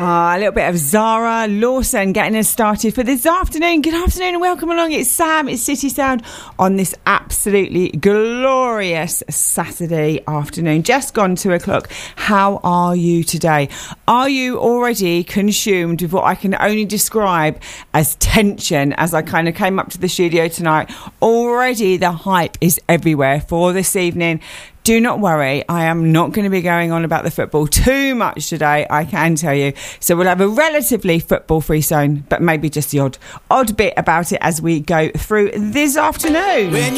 A little bit of Zara Lawson getting us started for this afternoon. Good afternoon and welcome along. It's Sam, it's City Sound on this absolutely glorious Saturday afternoon. Just gone 2 o'clock. How are you today? Are you already consumed with what I can only describe as tension as I kind of came up to the studio tonight? Already the hype is everywhere for this evening. Do not worry, I am not going to be going on about the football too much today, I can tell you. So we'll have a relatively football-free zone, but maybe just the odd bit about it as we go through this afternoon.